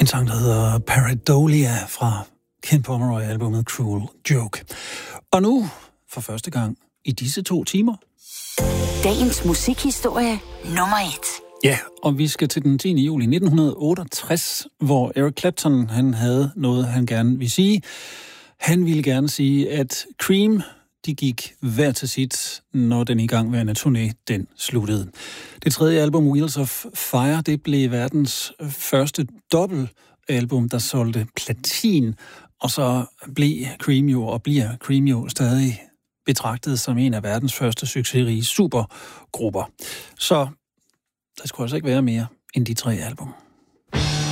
En sang, der hedder Pareidolia fra Ken Pomeroy-albumet Cruel Joke. Og nu, for første gang i disse 2 timer... Dagens musikhistorie nummer 1. Ja, og vi skal til den 10. juli 1968, hvor Eric Clapton han havde noget, han gerne ville sige. Han ville gerne sige, at Cream, de gik hver til sit, når den igangværende turné, den sluttede. Det 3. album, Wheels of Fire, det blev verdens første dobbeltalbum, der solgte platin, og så blev Cream jo, og bliver Cream jo stadig betragtet som en af verdens første succesrige supergrupper. Så der skulle altså ikke være mere end de 3 album.